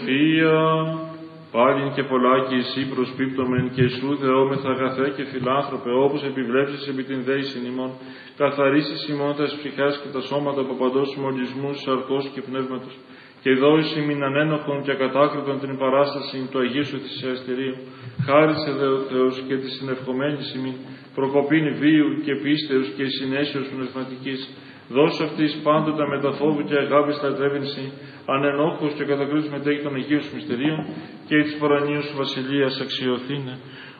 Θεία, πάλιν και πολλάκι εσύ προσπίπτομεν και σου θεόμεθα αγαθέ και φιλάνθρωπε, όπως επιβλέψεις επί την δέησιν ημών, καθαρίσεις ημών τας ψυχάς και τα σώματα από παντός μολυσμούς, σαρκός και πνεύματος, και δώσεις ημιν ανένοχον και ακατάκριτον την παράσταση του Αγίου σου θυσιαστηρίου. Χάρισε δε ο Θεός και τη συνευχομένης ημιν, προκοπήν βίου και πίστεως και συνέσεως πνευματικής. Δώσ' αυτής πάντοτε με τα φόβου και αγάπης λατρεύεινση, ανενόχως και κατακρίτως μετέχει των Αγίων σου μυστηρίων και της φορανίου σου βασιλείας αξιωθήνε.